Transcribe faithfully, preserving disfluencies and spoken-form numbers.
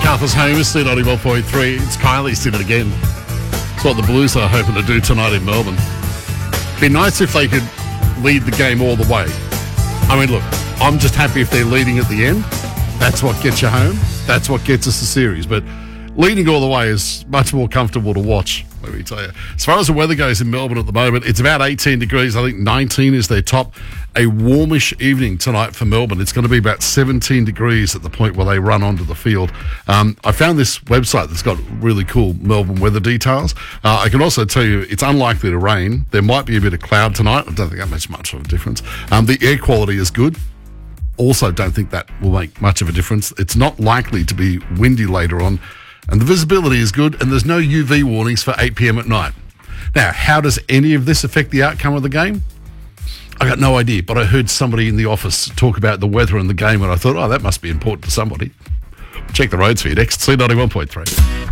MacArthur's home, C ninety-one point three. It's Kylie's in it again. It's what the Blues are hoping to do tonight in Melbourne. Be nice if they could lead the game all the way. I mean, look, I'm just happy if they're leading at the end. That's what gets you home. That's what gets us the series. But leading all the way is much more comfortable to watch, let me tell you. As far as the weather goes in Melbourne at the moment, it's about eighteen degrees. I think nineteen is their top. A warmish evening tonight for Melbourne. It's going to be about seventeen degrees at the point where they run onto the field. Um, I found this website that's got really cool Melbourne weather details. Uh, I can also tell you it's unlikely to rain. There might be a bit of cloud tonight. I don't think that makes much of a difference. Um, the air quality is good. Also don't think that will make much of a difference. It's not likely to be windy later on. And the visibility is good, and there's no U V warnings for eight p.m. at night. Now, how does any of this affect the outcome of the game? I got no idea, but I heard somebody in the office talk about the weather and the game, and I thought, oh, that must be important to somebody. Check the roads for you next, C ninety-one point three.